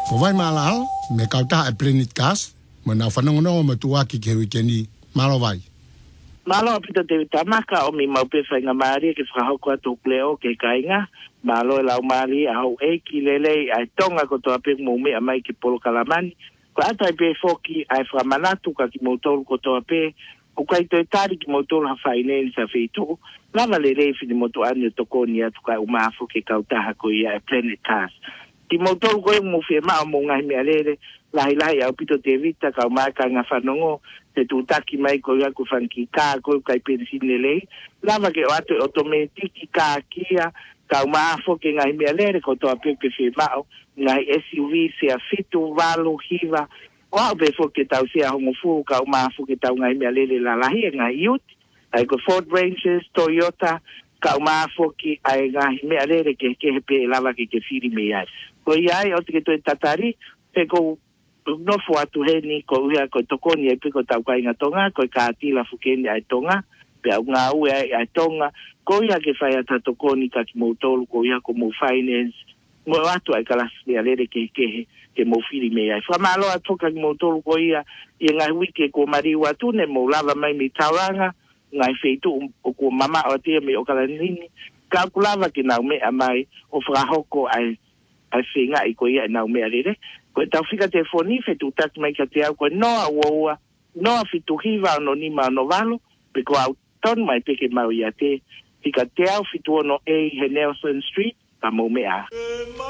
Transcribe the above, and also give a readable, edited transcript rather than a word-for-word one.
Ko vai malal me kauta e Planet Cast, mo na whanongono mo tuaki ke wikeni, malo vai. Malo apita te tamaka o mi maupe whainga maari ke whahoko atu kleo ke kainga. Malo e lau maari a hau e ki lele ai tonga ko toa pe mo me a mai ke polo kalamani. Ko ata i pe foki ai whamanatu ka ki motolu ko toa pe. O kai toi tari ki motolu hawhaineni sa whitu. Lava le reifi ni motu ane toko ni atu kai umafo ke kautaha ko ia e Planet Cast. Ki motolu ko e mo whie maa mo ngai mea lere. Lahi au pito te vita ka umaka nga whanongo. Te tutaki mai ko ia ku whanki kā ko kai pensine lei. Lava ke o atu automatiki kā kia. Ka umafo ke ngai mea lere ko toa pepe whie mao. Ngai SUV se a fitu walu hiva. O au pe fo ke tau se a hongo fu ka umafo ke tau ngai mea lere la lahi e ngai iut. Ai ko Ford Rangers, Toyota. Ka umafo ki ai ngai mea lere ke hepe lava ke whiri me ai. Ko iai o te ke toi tatari. Pe ko no fo atu heni ko uia ko tokoni e piko tau kai ngatonga ko ka atila fukeni ai tonga pe au nga ue ai tonga ko ia ke fai ata tokoni ka ki moutolu ko ia ko mo finance mo atu ai kalas ni alere ke mo fili me ai fa malo atu ka ki moutolu ko ia i ngai wike ko mari watu ne mo lava mai mi tauranga ngai feitu o ko mama o tia me o kala nini ka kulava ki nau me amai o frahoko ai whinga i ko ia nau me arere. Ko tau whika te whoni, whetu tatu mai ka te au, ko noa uaua, noa whitu hiva no ni ma no valo, pe ko au ton mai peke mau ia te, whika te au whitu ono e he Nelson Street, ka mo mea.